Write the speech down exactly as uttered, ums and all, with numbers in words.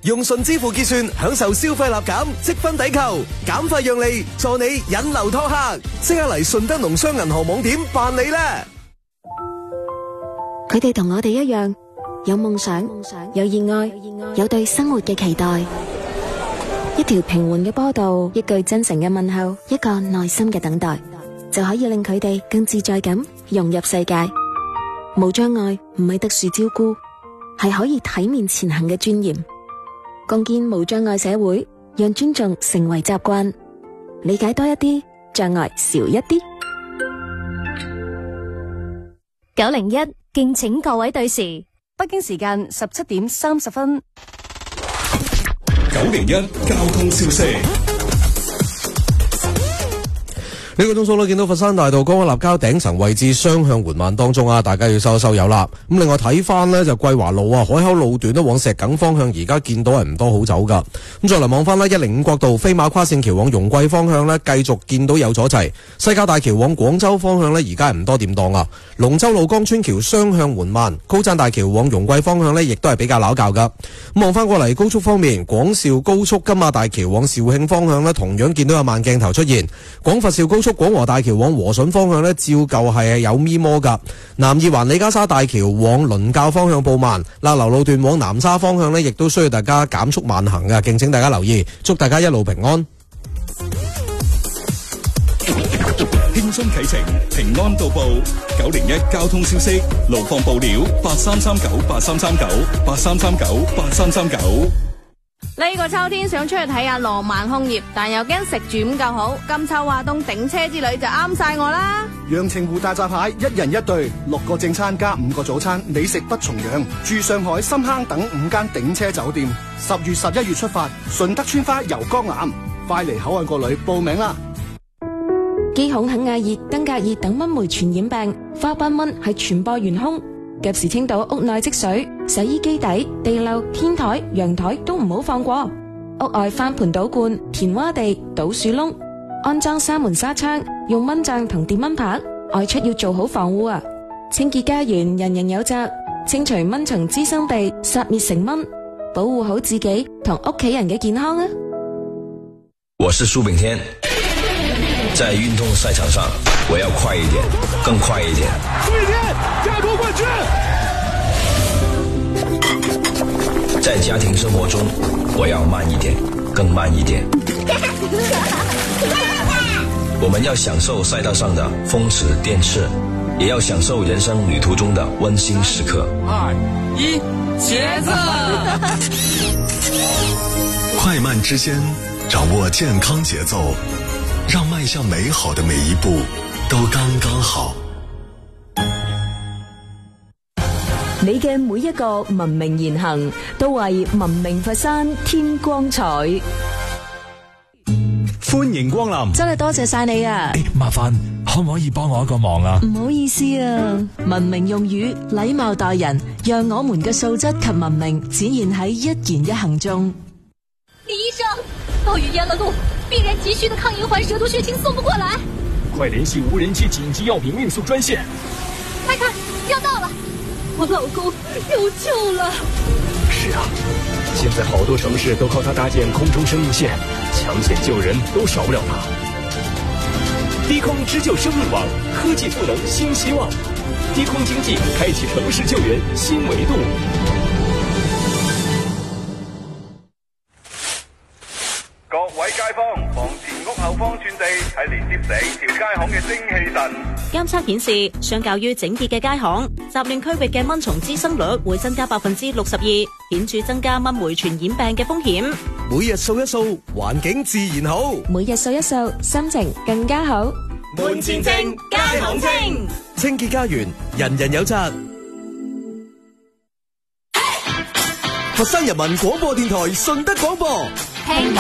用順支付結算，享受消費立減，積分抵扣，減費讓利，助你引流拖客。即刻嚟順德農商銀行網點辦理啦！ 佢哋同我哋一樣，有夢想，有熱愛，有對生活嘅期待。一條平緩嘅波道，一句真誠嘅問候，一個耐心嘅等待，就可以令佢哋更自在咁融入世界。無障礙唔係特殊照顧，係可以體面前行嘅尊嚴。共建無障礙社會，讓尊重成為習慣，理解多一啲，障礙少一啲。 九零一，敬請各位對時。 北京時間十七點三十分。 九零一交通消息。 呢個鐘數咧，見到佛山大道江海立交頂層位置雙向緩慢當中啊，大家要收一收油啦。咁另外睇翻呢，就桂華路啊，海口路段都往石碣方向，而家見到係唔多好走噶。咁再嚟望翻呢，一零五國道飛馬跨線橋往容桂方向呢，繼續見到有阻滯。西加大橋往廣州方向呢，而家係唔多掂當啊。龍州路江村橋雙向緩慢，高贊大橋往容桂方向呢，亦都係比較拗撬噶。咁望翻過嚟高速方面，廣肇高速金馬大橋往肇慶方向呢，同樣見到有慢鏡頭出現。廣佛肇高速廣和大橋往和順方向呢，照舊係有咪摩噶。南二環李家沙大橋往倫教方向報慢，勒流路段往南沙方向呢，亦都需要大家減速慢行嘅，敬請大家留意。祝大家一路平安。 輕鬆啟程，平安到埗。九零一交通消息，路況報料八三三九八三三九八三三九八三三九。 呢個秋天想出去睇下浪漫楓葉，但又驚食住唔夠好。金秋華東頂車之旅就啱晒我啦！ 陽澄湖大閘蟹一人一對，六個正餐加五個早餐，美食不重樣。住上海深坑等五間頂車酒店。十月十一月出發，順德村花遊江南，快嚟口岸個旅報名啦！ 基孔肯亞熱、登革熱等蚊媒傳染病，花斑蚊係傳播元兇。及時清倒屋內積水，洗衣機底、地漏、天台、陽台都唔好放過。屋外翻盆倒罐、填窪地、倒樹窿，安裝紗門紗窗，用蚊帳同電蚊拍。外出要做好防護啊！清潔家園，人人有責，清除蚊蟲滋生地，殺滅成蚊，保護好自己同屋企人嘅健康啊！ 我是蘇炳添，在運動賽場上，我要快一點，更快一點。 蘇炳添，加國冠軍！ 在家庭生活中，我要慢一點，更慢一點。我們要享受賽道上的風馳電掣，也要享受人生旅途中的溫馨時刻。 二一，茄子！ 快慢之間，掌握健康節奏，讓邁向美好的每一步都剛剛好。 你嘅每一個文明言行，都為文明佛山添光彩。 歡迎光臨， 真係多謝晒你啊！ 誒，麻煩可唔可以幫我一個忙啊？ 唔好意思啊，文明用語，禮貌待人，讓我們嘅素質及文明展現喺一言一行中。 李醫生，暴雨淹了路，病人急需的抗銀環蛇毒血清送不過來， 快聯繫無人機緊急藥品運送專線。 快看，要到了，我老公有救了。 是啊，現在好多城市都靠它搭建空中生命線，搶險救人都少不了它。低空支救生命網，科技賦能新希望，低空經濟開啟城市救援新維度。 各位街坊，房前屋後方寸地係連接成條街巷嘅精氣神。 監測顯示，相較於整潔嘅街巷，雜亂區域嘅蚊蟲滋生率會增加百分之六十二，顯著增加蚊媒傳染病嘅風險。 每日掃一掃，環境自然好； 每日掃一掃，心情更加好。 門前淨，街巷清， 清潔家園，人人有責。佛山人民廣播電台順德廣播。